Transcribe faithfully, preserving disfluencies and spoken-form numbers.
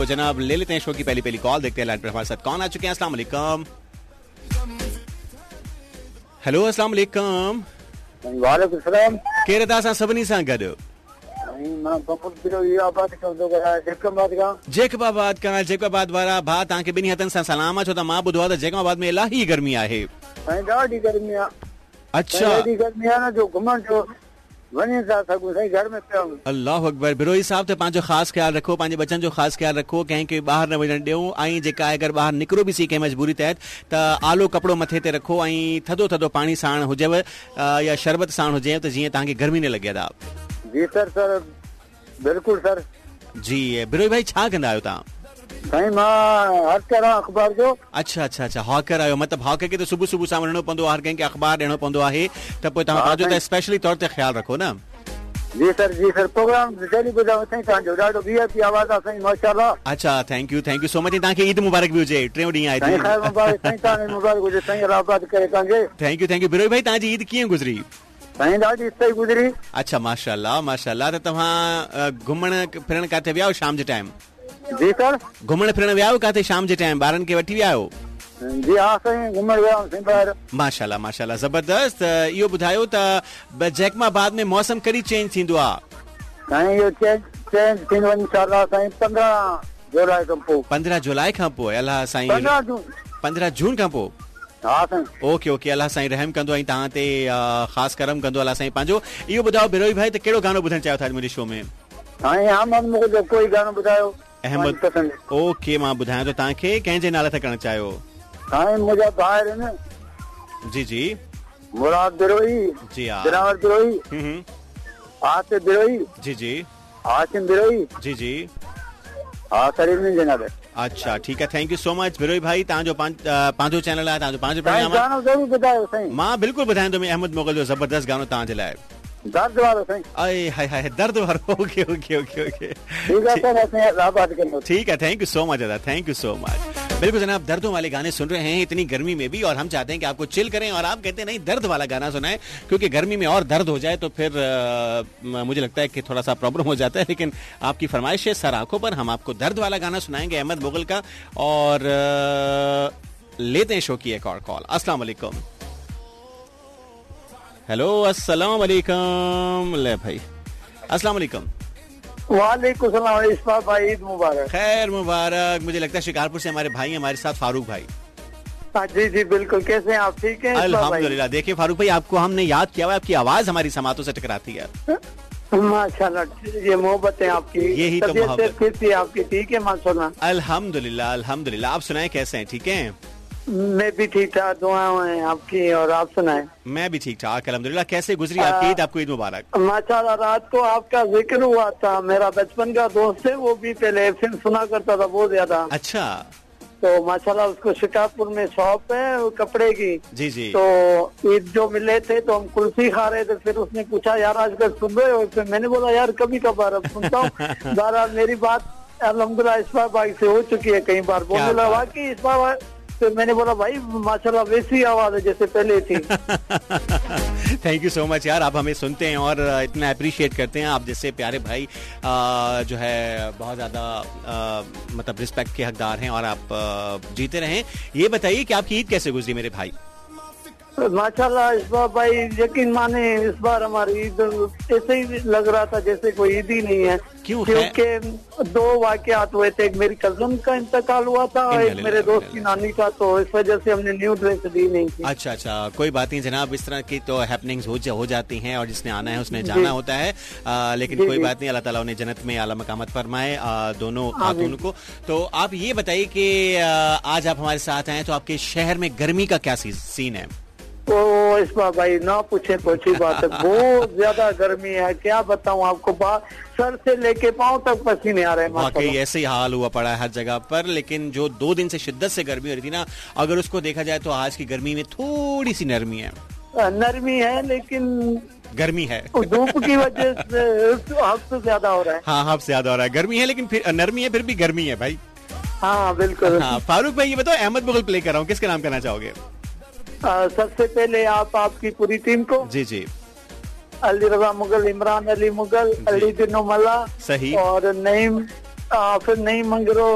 जनाब ले लेते हैं शो की पहली पहली कॉल, देखते हैं लाइन पर हमारे साथ कौन आ चुके हैं। अस्सलाम वालेकुम। हेलो अस्सलाम वालेकुम। वालेकुम सलाम। केरु था असां सभिनी सां गॾु? जेकबाबाद खां। जेकबाबाद वारा भाउ तव्हांखे ॿिनी हथनि सां सलाम आहे, छो त मां ॿुधो आहे त जेकबाबाद में इलाही गर्मी आहे। ॾाढी गर्मी आहे। अच्छा, गर्मी आहे न जो घुमण जो वञी था सघूं साईं, घर में पिया। अल्लाह अकबर। बिरोही साहब त पंहिंजो ख़ासि ख़्यालु रखो, पंहिंजे बचनि जो ख़ासि ख़्यालु रखो, कंहिंखे ॿाहिरि न वञणु ॾियो। ऐं जेका आहे अगरि ॿाहिरि निकिरो बि सी कंहिं मजबूरी तहत त आलो कपिड़ो मथे ते रखो ऐं थधो थधो पाणी साण हुजेव या शरबत साण हुजेव त जीअं तव्हांखे गर्मी न लॻे। था जी सर। सर बिल्कुलु सर। जी बिरोही भाई छा कंदा आहियो तव्हां? साईं मां हॉकर आहियां अख़बार जो। अच्छा अच्छा अच्छा, हॉकर आहियो। मतिलबु हॉकर खे त सुबुह सुबुह सां वञिणो पवंदो, हर कंहिंखे अख़बार ॾियणो पवंदो आहे, त पोइ तव्हां पंहिंजो त स्पेशली तौर ते ख़्यालु रखो न। जी सर। जी सर। प्रोग्राम जल्दी ॿुधायो साईं, तव्हांजो ॾाढो वी आई पी आवाज़ आहे साईं, माशाअल्लाह। अच्छा, thank you thank you so much. तव्हांखे ईद मुबारक बि हुजे, टियों ॾींहुं आहे। साईं ख़ैर मुबारक साईं, तव्हांखे मुबारक हुजे साईं, अल्लाह आबाद करे तव्हांखे। Thank you thank you. Birohi भाई तव्हांजी ईद कीअं गुज़री? साईं ॾाढी सही गुज़री। अच्छा, माशाअल्लाह माशाअल्लाह। त तव्हां घुमण फिरण किथे विया आहियो शाम जे टाइम? जी सर। घुमण फिरण विया आहियो किथे शाम जे टाइम? ॿारनि खे वठी विया आहियो? जी हा साईं, घुमण विया आहियूं ॿाहिरि। माशाअल्लाह माशाअल्लाह, ज़बरदस्त। इहो ॿुधायो त जैकमाबाद में मौसम कॾहिं चेंज थींदो आहे? साईं इहो चेंज चेंज थींदो इंशाअल्लाह साईं पंद्रहं जुलाई खां पोइ। पंद्रहं जुलाई खां पोइ? अल्लाह साईं। पंद्रहं जून। पंद्रहं जून खां पोइ? हा साईं। ओके ओके, अल्लाह साईं रहम कंदो ऐं तव्हां ते ख़ासि करम कंदो अल्लाह साईं पंहिंजो। इहो ॿुधायो बिरोही भाई त कहिड़ो गानो ॿुधणु चाहियो था मुंहिंजे शो में? साईं अहमद मुग़ल जो कोई गानो ॿुधायो। अहमद। ओके, मां ॿुधायां थो तव्हांखे, कंहिंजे नाले ते करणु चाहियो? साईं मुंहिंजा भाउर आहिनि। जी जी। मुराद बिरोही। जी हा। दिलावर बिरोही। आसिफ बिरोही। जी जी। हाशिम बिरोही। जी जी। हा सर, इन्हनि जे नाले। अच्छा ठीकु आहे, thank you so much Birohi भाई। तव्हांजो पंहिंजो चैनल आहे, तव्हांजो पंहिंजो प्रोग्राम आहे। गानो ज़रूर ॿुधायो साईं। मां बिल्कुलु ॿुधाईंदुमि अहमद मुग़ल जो ज़बरदस्त गानो तव्हांजे लाइ। दर्द वारो साईं। अरे हाय हाय, दर्द वारो। ओके ओके ओके ओके, ठीक है सर, अपने आबाद करना। ठीक है, थैंक यू सो मच दादा, थैंक यू सो मच। बिल्कुल जनाब, दर्दों वाले गाने सुन रहे हैं इतनी गर्मी में भी, और हम चाहते हैं कि आपको चिल करें, और आप कहते हैं नहीं दर्द वाला गाना सुनाएं, क्योंकि गर्मी में और दर्द हो जाए तो फिर आ, मुझे लगता है कि थोड़ा सा प्रॉब्लम हो जाता है। लेकिन आपकी फरमाइश है सर आंखों पर, हम आपको दर्द वाला गाना सुनाएंगे अहमद मुग़ल का। और आ, लेते हैं शो की एक और कॉल। अस्सलाम वालेकुम। हेलो अस्सलाम वालेकुम। ले भाई, अस्सलाम वालेकुम। वालेकुम सलाम इस्माइल भाई, ईद मुबारक। खैर मुबारक। मुझे लगता है शिकारपुर से हमारे भाई हमारे साथ फारूक भाई। जी जी बिल्कुल, कैसे हैं आप? ठीक हैं अल्हम्दुलिल्लाह। देखिए फारूक भाई, आपको हमने याद किया हुआ, आपकी आवाज हमारी समातों से टकराती है। माशाल्लाह, ये मोहब्बत है आपकी, यही तो मोहब्बत है आपकी। ठीक है माशाल्लाह, अल्हम्दुलिल्लाह अल्हम्दुलिल्लाह। आप सुनाएं कैसे हैं? ठीक हैं? मैं भी ठीक ठाक, दुआएं हैं आपकी, और आप सुनाएं? मैं भी ठीक ठाक अल्हम्दुलिल्लाह। कैसे गुजरी आपकी ईद? आपको ईद मुबारक। माशाल्लाह, रात को आपका जिक्र हुआ था, मेरा बचपन का दोस्त है, वो भी पहले फिल्म सुना करता था बहुत ज्यादा। अच्छा। तो माशाल्लाह उसको शिकारपुर में शॉप है वो कपड़े की। जी जी। तो ईद जो मिले थे तो हम कुल्फी खा रहे थे, फिर उसने पूछा यार आजकल सुन रहे हो? फिर मैंने बोला यार कभी कभार अब सुनता हूँ। बहरहाल मेरी बात अल्हम्दुलिल्लाह इस्माइल भाई से हो चुकी है कई बार। बोलने लगा कि इस्माइल, तो मैंने बोला भाई माशाल्लाह वैसी आवाज है जैसे पहले थी। थैंक यू सो मच यार, आप हमें सुनते हैं और इतना अप्रिशिएट करते हैं। आप जैसे प्यारे भाई आ, जो है बहुत ज्यादा मतलब रिस्पेक्ट के हकदार हैं, और आप आ, जीते रहें। ये बताइए कि आपकी ईद कैसे गुजरी मेरे भाई? माशाल्लाह इस बार भाई यकीन माने इस बार हमारी ईद ऐसे ही लग रहा था जैसे कोई ईद ही नहीं है। क्यों? क्योंकि दो वाकयात हुए थे, एक मेरी कजन का इंतकाल हुआ था और एक मेरे दोस्त की नानी का, तो इस वजह से हमने न्यू ड्रेस ली नहीं थी। अच्छा अच्छा, कोई बात नहीं जनाब, इस तरह की तो हैपनिंग्स हो, हो जाती हैं, और जिसने आना है उसने जाना होता है। आ, लेकिन कोई बात नहीं, अल्लाह ताला उन्हें जन्नत में आला मकामत फरमाए दोनों खातून को। तो आप ये बताइए कि आज आप हमारे साथ आए तो आपके शहर में गर्मी का क्या सीन है? तो इस बार भाई ना पूछे तो अच्छी बात है, बहुत ज्यादा गर्मी है, क्या बताऊं आपको, सर से लेके पांव तक पसीने आ रहे हैं। वाकई ऐसे ही हाल हुआ पड़ा है हर जगह पर। लेकिन जो दो दिन से शिद्दत से गर्मी हो रही थी ना, अगर उसको देखा जाए तो आज की गर्मी में थोड़ी सी नरमी है। नरमी है लेकिन गर्मी है, धूप की वजह से हद से ज्यादा हो रहा है। हाँ हद से ज्यादा हो रहा है, गर्मी है लेकिन फिर नरमी है, फिर भी गर्मी है भाई। हाँ बिल्कुल। हाँ फारूक भाई, ये बताओ अहमद मुग़ल प्ले कर रहा हूँ, किसका नाम करना चाहोगे? आ, सबसे पहले आप आपकी पूरी टीम को। जी जी। अली रजा मुगल, इमरान अली मुगल, अली दिनो मला, सही, और नईम, फिर नईम मंगरो,